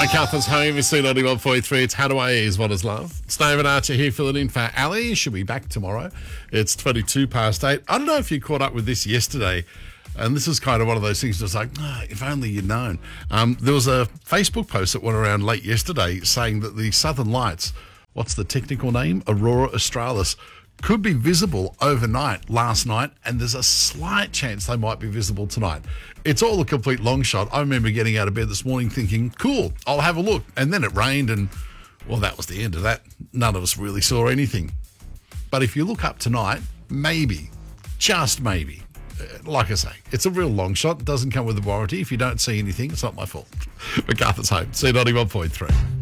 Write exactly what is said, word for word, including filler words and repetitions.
MacArthur's home is C ninety-one point three. It's How Do I Ease What Is Love. It's David Archer here filling in for Ali. She'll be back tomorrow. It's twenty-two past eight. I don't know if you caught up with this yesterday, and this is kind of one of those things that's like, oh, if only you'd known. Um, there was a Facebook post that went around late yesterday saying that the Southern Lights, what's the technical name? Aurora Australis, could be visible overnight last night, and there's a slight chance they might be visible tonight. It's all a complete long shot. I remember getting out of bed this morning thinking, cool, I'll have a look. And then it rained and, well, that was the end of that. None of us really saw anything. But if you look up tonight, maybe, just maybe, uh, like I say, it's a real long shot. It doesn't come with a warranty. If you don't see anything, it's not my fault. MacArthur's home, C ninety-one point three.